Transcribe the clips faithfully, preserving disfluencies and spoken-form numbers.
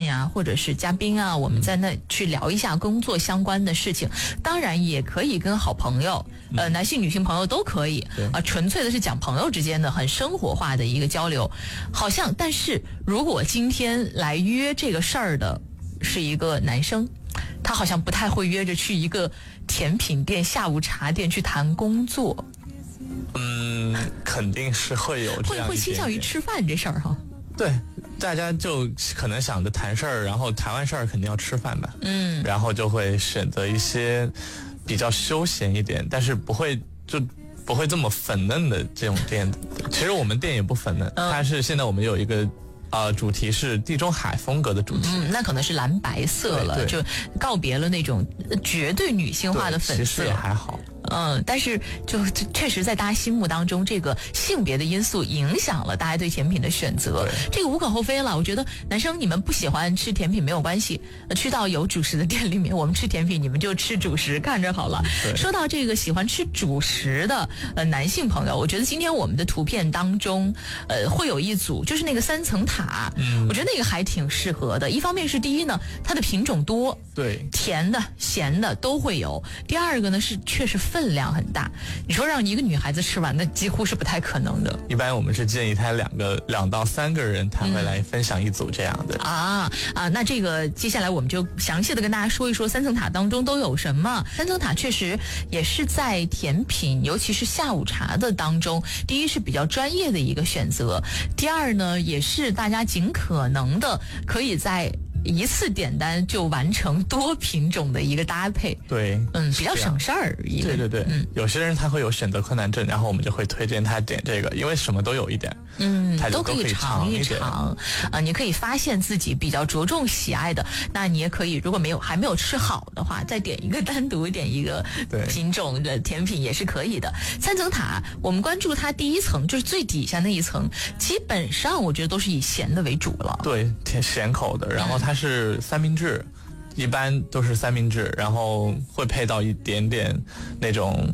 呀，或者是嘉宾啊，我们在那去聊一下工作相关的事情。当然也可以跟好朋友，呃，男性女性朋友都可以啊、呃，纯粹的是讲朋友之间的很生活化的一个交流。好像，但是如果今天来约这个事儿的是一个男生，他好像不太会约着去一个甜品店、下午茶店去谈工作。 嗯，肯定是会有这样一点点， 会会倾向于吃饭这事儿哈。 对，大家就可能想着谈事儿，然后谈完事儿肯定要吃饭吧，嗯，然后就会选择一些比较休闲一点，但是不会就不会这么粉嫩的这种店。其实我们店也不粉嫩，嗯、它是现在我们有一个。呃，主题是地中海风格的主题， 嗯，那可能是蓝白色了，就告别了那种绝对女性化的粉色， 其实也还好。 嗯，但是就确实在大家心目当中，这个性别的因素影响了大家对甜品的选择，这个无可厚非了。我觉得男生你们不喜欢吃甜品没有关系，去到有主食的店里面，我们吃甜品，你们就吃主食，看着好了。说到这个喜欢吃主食的呃男性朋友，我觉得今天我们的图片当中，呃，会有一组就是那个三层塔，嗯，我觉得那个还挺适合的。一方面是第一呢，它的品种多， 对， 甜的、咸的都会有。第二个呢是确实分量很大，你说让一个女孩子吃完，那几乎是不太可能的。 一般我们是建议她两个两到三个人，她会来分享一组这样的。 嗯、啊啊，那这个接下来我们就详细的跟大家说一说三层塔当中都有什么。三层塔确实也是在甜品，尤其是下午茶的当中，第一是比较专业的一个选择，第二呢也是大家尽可能的可以在一次点单就完成多品种的一个搭配。 对， 嗯，比较省事儿。 对对对，嗯，有些人他会有选择困难症，然后我们就会推荐他点这个，因为什么都有一点， 嗯， 他都可以尝一尝啊、呃。你可以发现自己比较着重喜爱的，那你也可以，如果没有还没有吃好的话，再点一个单独点一个品种的甜品也是可以的。三层塔，我们关注它第一层，就是最底下那一层，基本上我觉得都是以咸的为主了。 对，甜咸口的，然后它。它是三明治，一般都是三明治，然后会配到一点点那种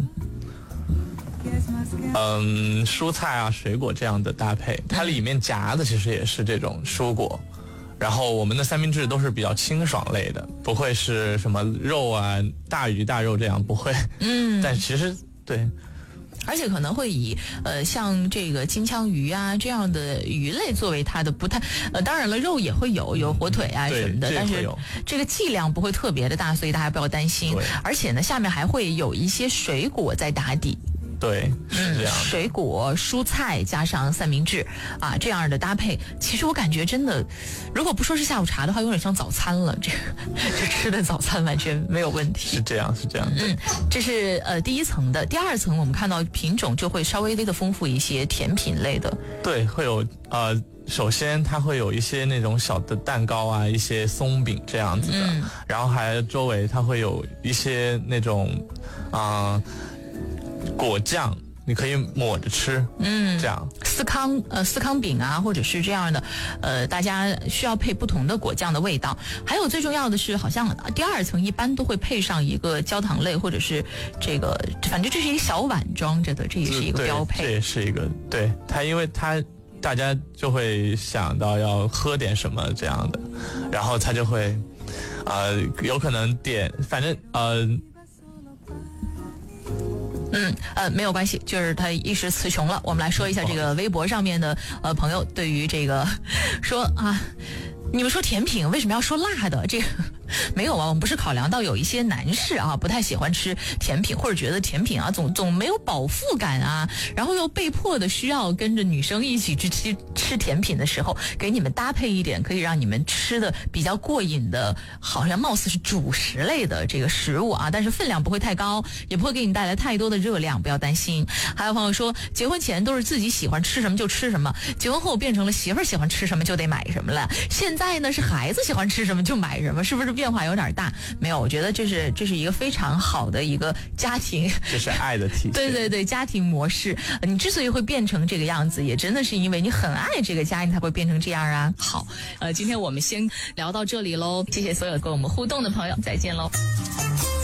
嗯蔬菜啊水果这样的搭配，它里面夹的其实也是这种蔬果，然后我们的三明治都是比较清爽类的，不会是什么肉啊大鱼大肉这样，不会，嗯，但其实对， 而且可能会以呃像这个金枪鱼啊这样的鱼类作为它的不太呃当然了肉也会有有火腿啊什么的，但是这个剂量不会特别的大，所以大家不要担心。而且呢下面还会有一些水果在打底。 对，是这样、 嗯。水果、蔬菜加上三明治啊，这样的搭配，其实我感觉真的，如果不说是下午茶的话，有点像早餐了。这个这吃的早餐完全没有问题。 是这样，是这样。 嗯，这是呃第一层的，第二层我们看到品种就会稍微微的丰富一些，甜品类的。 对，会有呃。首先它会有一些那种小的蛋糕啊，一些松饼这样子的、嗯、然后还周围它会有一些那种啊、呃、果酱，你可以抹着吃，嗯，这样司康呃司康饼啊，或者是这样的，呃，大家需要配不同的果酱的味道。还有最重要的是，好像第二层一般都会配上一个焦糖类，或者是这个，反正这是一个小碗装着的，这也是一个标配。 这也是一个，对它，因为它。大家就会想到要喝点什么这样的，然后他就会，呃，有可能点，反正呃， 嗯呃没有关系，就是他一时词穷了。我们来说一下这个微博上面的呃朋友对于这个说啊，你们说甜品为什么要说辣的？这个没有啊，我们不是考量到有一些男士啊不太喜欢吃甜品，或者觉得甜品啊总总没有饱腹感啊，然后又被迫的需要跟着女生一起去吃吃甜品的时候，给你们搭配一点可以让你们吃的比较过瘾的，好像貌似是主食类的这个食物啊，但是分量不会太高，也不会给你带来太多的热量，不要担心。还有朋友说，结婚前都是自己喜欢吃什么就吃什么，结婚后变成了媳妇儿喜欢吃什么就得买什么了，现在呢是孩子喜欢吃什么就买什么，是不是变化有点大？没有，我觉得这是这是一个非常好的一个家庭， 这是爱的体现。 对对对，家庭模式，你之所以会变成这个样子，也真的是因为你很爱这个家，你才会变成这样啊。好，呃，今天我们先聊到这里喽，谢谢所有跟我们互动的朋友，再见喽。